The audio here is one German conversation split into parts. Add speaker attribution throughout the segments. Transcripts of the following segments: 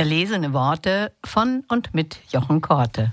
Speaker 1: Erlesene Worte von und mit Jochen Korte.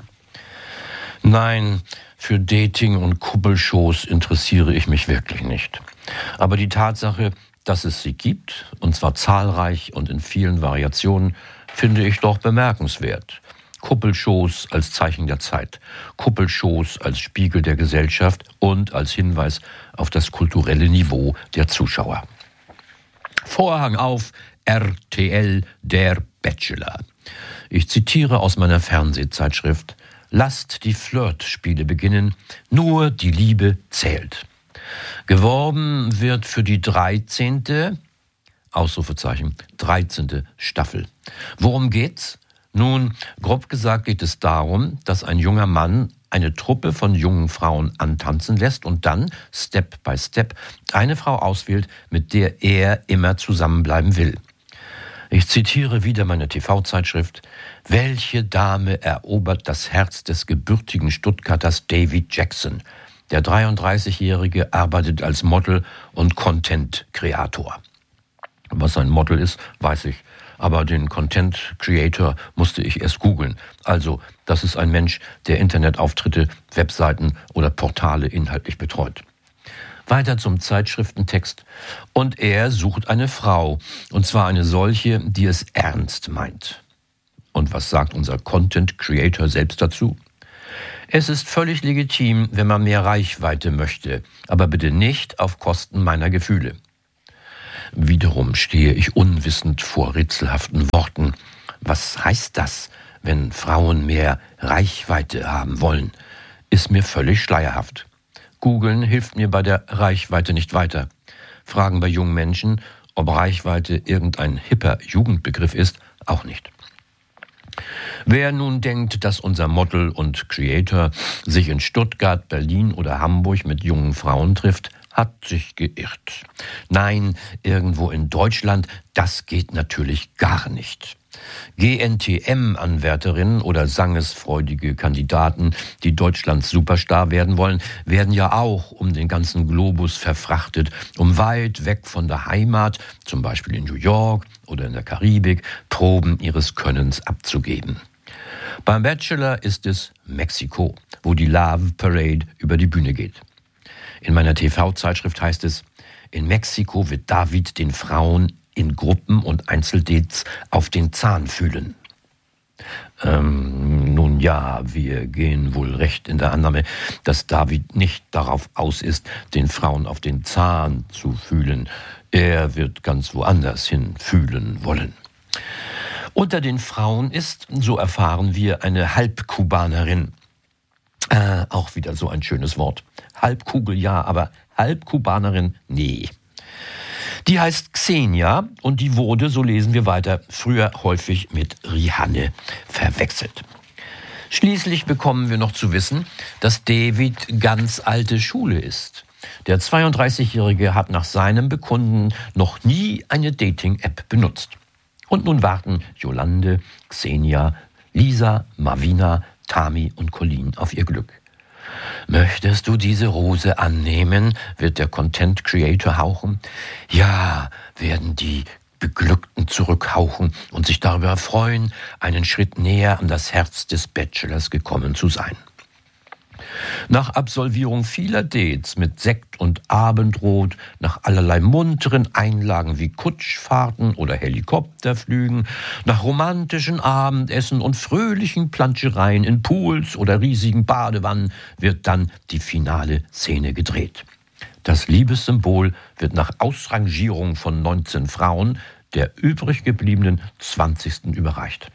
Speaker 2: Nein, für Dating und Kuppelshows interessiere ich mich wirklich nicht. Aber die Tatsache, dass es sie gibt, und zwar zahlreich und in vielen Variationen, finde ich doch bemerkenswert. Kuppelshows als Zeichen der Zeit, Kuppelshows als Spiegel der Gesellschaft und als Hinweis auf das kulturelle Niveau der Zuschauer. Vorhang auf, RTL, der Bachelor. Ich zitiere aus meiner Fernsehzeitschrift: Lasst die Flirtspiele beginnen, nur die Liebe zählt. Geworben wird für die 13. Ausrufezeichen, 13. Staffel. Worum geht's? Nun, grob gesagt geht es darum, dass ein junger Mann eine Truppe von jungen Frauen antanzen lässt und dann, Step by Step, eine Frau auswählt, mit der er immer zusammenbleiben will. Ich zitiere wieder meine TV-Zeitschrift: Welche Dame erobert das Herz des gebürtigen Stuttgarters David Jackson? Der 33-Jährige arbeitet als Model und Content-Creator. Was ein Model ist, weiß ich. Aber den Content Creator musste ich erst googeln. Also, das ist ein Mensch, der Internetauftritte, Webseiten oder Portale inhaltlich betreut. Weiter zum Zeitschriftentext. Und er sucht eine Frau. Und zwar eine solche, die es ernst meint. Und was sagt unser Content Creator selbst dazu? Es ist völlig legitim, wenn man mehr Reichweite möchte. Aber bitte nicht auf Kosten meiner Gefühle. Wiederum stehe ich unwissend vor rätselhaften Worten. Was heißt das, wenn Frauen mehr Reichweite haben wollen? Ist mir völlig schleierhaft. Googeln hilft mir bei der Reichweite nicht weiter. Fragen bei jungen Menschen, ob Reichweite irgendein hipper Jugendbegriff ist, auch nicht. Wer nun denkt, dass unser Model und Creator sich in Stuttgart, Berlin oder Hamburg mit jungen Frauen trifft, hat sich geirrt. Nein, irgendwo in Deutschland, das geht natürlich gar nicht. GNTM-Anwärterinnen oder sangesfreudige Kandidaten, die Deutschlands Superstar werden wollen, werden ja auch um den ganzen Globus verfrachtet, um weit weg von der Heimat, zum Beispiel in New York oder in der Karibik, Proben ihres Könnens abzugeben. Beim Bachelor ist es Mexiko, wo die Love Parade über die Bühne geht. In meiner TV-Zeitschrift heißt es: In Mexiko wird David den Frauen in Gruppen und Einzeldates auf den Zahn fühlen. Nun ja, wir gehen wohl recht in der Annahme, dass David nicht darauf aus ist, den Frauen auf den Zahn zu fühlen. Er wird ganz woanders hin fühlen wollen. Unter den Frauen ist, so erfahren wir, eine Halbkubanerin. Auch wieder so ein schönes Wort. Halbkugel ja, aber Halbkubanerin nee. Die heißt Xenia und die wurde, so lesen wir weiter, früher häufig mit Rihanne verwechselt. Schließlich bekommen wir noch zu wissen, dass David ganz alte Schule ist. Der 32-Jährige hat nach seinem Bekunden noch nie eine Dating-App benutzt. Und nun warten Jolande, Xenia, Lisa, Marvina, Tami und Colleen auf ihr Glück. Möchtest du diese Rose annehmen, wird der Content Creator hauchen. Ja, werden die Beglückten zurückhauchen und sich darüber freuen, einen Schritt näher an das Herz des Bachelors gekommen zu sein. Nach Absolvierung vieler Dates mit Sekt und Abendrot, nach allerlei munteren Einlagen wie Kutschfahrten oder Helikopterflügen, nach romantischen Abendessen und fröhlichen Planschereien in Pools oder riesigen Badewannen wird dann die finale Szene gedreht. Das Liebessymbol wird nach Ausrangierung von 19 Frauen der übrig gebliebenen 20. überreicht.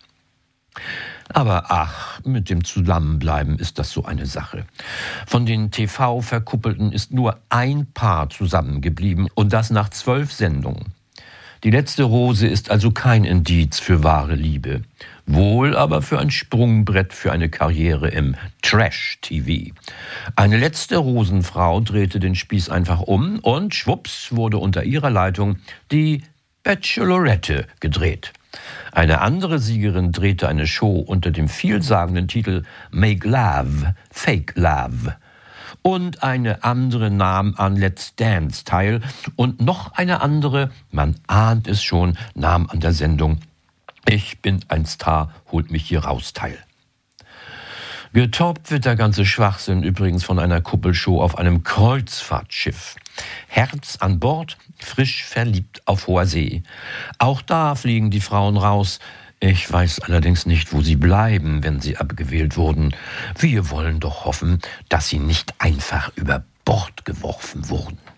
Speaker 2: Aber ach, mit dem Zusammenbleiben ist das so eine Sache. Von den TV-Verkuppelten ist nur ein Paar zusammengeblieben und das nach 12 Sendungen. Die letzte Rose ist also kein Indiz für wahre Liebe. Wohl aber für ein Sprungbrett für eine Karriere im Trash-TV. Eine letzte Rosenfrau drehte den Spieß einfach um und schwupps wurde unter ihrer Leitung die Bachelorette gedreht. Eine andere Siegerin drehte eine Show unter dem vielsagenden Titel Make Love, Fake Love. Und eine andere nahm an Let's Dance teil. Und noch eine andere, man ahnt es schon, nahm an der Sendung Ich bin ein Star, holt mich hier raus, Teil. Getoppt wird der ganze Schwachsinn übrigens von einer Kuppelshow auf einem Kreuzfahrtschiff. Herz an Bord, frisch verliebt auf hoher See. Auch da fliegen die Frauen raus. Ich weiß allerdings nicht, wo sie bleiben, wenn sie abgewählt wurden. Wir wollen doch hoffen, dass sie nicht einfach über Bord geworfen wurden.